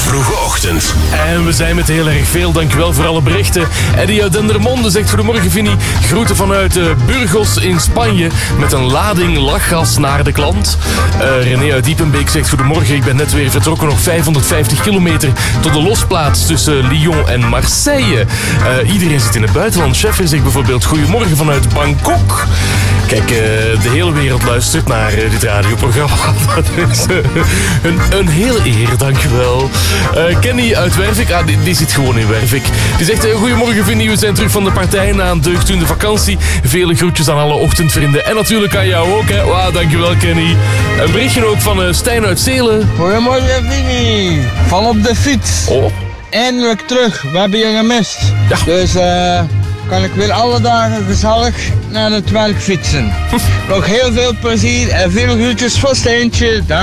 Vroege ochtend. En we zijn met heel erg veel, dankjewel voor alle berichten. Eddie uit Dendermonde zegt goedemorgen Vinnie. Groeten vanuit Burgos in Spanje met een lading lachgas naar de klant. René uit Diepenbeek zegt goedemorgen. Ik ben net weer vertrokken, nog 550 kilometer tot de losplaats tussen Lyon en Marseille. Iedereen zit in het buitenland. Chef zegt bijvoorbeeld goedemorgen vanuit Bangkok. Kijk, de hele wereld luistert naar dit radioprogramma. Dat is een hele eer, dankjewel. Kenny uit Wervik, die zit gewoon in Wervik. Die zegt, goedemorgen Vinnie, we zijn terug van de partij na een deugddoende vakantie. Vele groetjes aan alle ochtendvrienden. En natuurlijk aan jou ook, hè. Wauw, dankjewel Kenny. Een berichtje ook van Stijn uit Zelen. Goedemorgen Vinnie, van op de fiets. Oh. Eindelijk terug, we hebben je gemist. Ja. Dus kan ik weer alle dagen gezellig naar het werk fietsen. Nog heel veel plezier en veel groetjes van Steentje.